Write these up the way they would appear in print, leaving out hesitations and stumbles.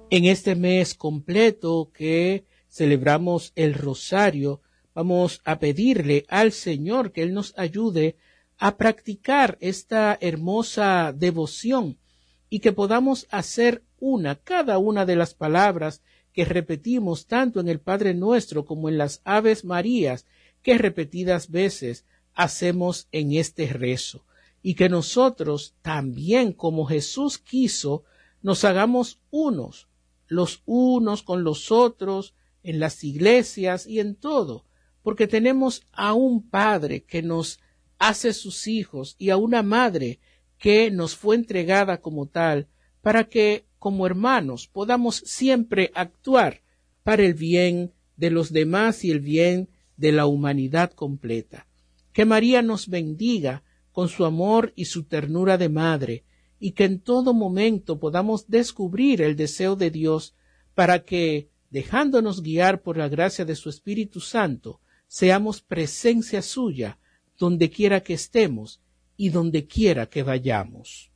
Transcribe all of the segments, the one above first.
En este mes completo que celebramos el Rosario, vamos a pedirle al Señor que Él nos ayude a practicar esta hermosa devoción y que podamos hacer cada una de las palabras que repetimos tanto en el Padre Nuestro como en las Aves Marías, que repetidas veces hacemos en este rezo, y que nosotros también, como Jesús quiso, nos hagamos unos, los unos con los otros, en las iglesias y en todo, porque tenemos a un Padre que nos hace sus hijos y a una Madre que nos fue entregada como tal, para que como hermanos podamos siempre actuar para el bien de los demás y el bien de la humanidad completa. Que María nos bendiga con su amor y su ternura de madre, y que en todo momento podamos descubrir el deseo de Dios para que, dejándonos guiar por la gracia de su Espíritu Santo, seamos presencia suya donde quiera que estemos y donde quiera que vayamos.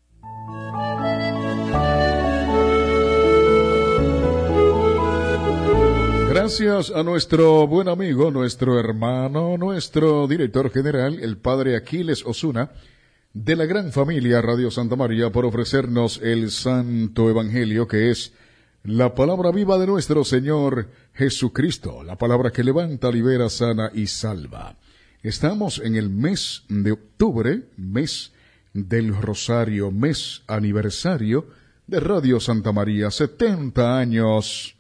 Gracias a nuestro buen amigo, nuestro hermano, nuestro director general, el padre Aquiles Osuna, de la gran familia Radio Santa María, por ofrecernos el Santo Evangelio, que es la palabra viva de nuestro Señor Jesucristo, la palabra que levanta, libera, sana y salva. Estamos en el mes de octubre, mes del Rosario, mes aniversario de Radio Santa María, 70 años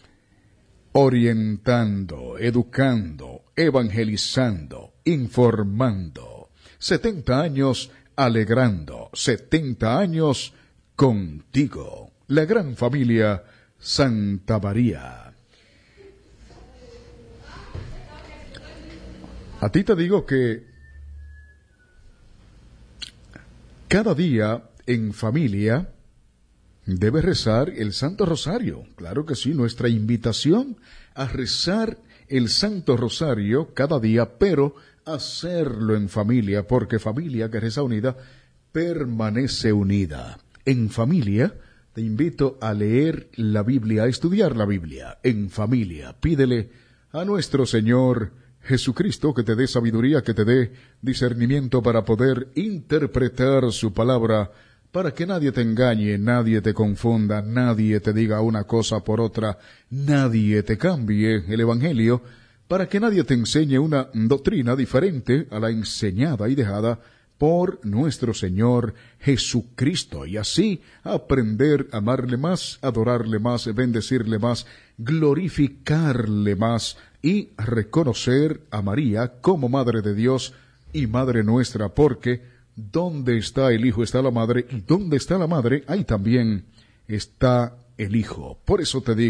orientando, educando, evangelizando, informando. 70 años alegrando, 70 años contigo. La gran familia Santa María. A ti te digo que cada día en familia debes rezar el Santo Rosario. Claro que sí, nuestra invitación a rezar el Santo Rosario cada día, pero hacerlo en familia, porque familia que reza unida permanece unida. En familia te invito a leer la Biblia, a estudiar la Biblia en familia. Pídele a nuestro Señor Jesucristo que te dé sabiduría, que te dé discernimiento para poder interpretar su palabra, para que nadie te engañe, nadie te confunda, nadie te diga una cosa por otra, nadie te cambie el Evangelio, para que nadie te enseñe una doctrina diferente a la enseñada y dejada por nuestro Señor Jesucristo, y así aprender a amarle más, adorarle más, bendecirle más, glorificarle más y reconocer a María como Madre de Dios y Madre nuestra, porque donde está el Hijo está la Madre, y donde está la Madre ahí también está el Hijo. Por eso te digo,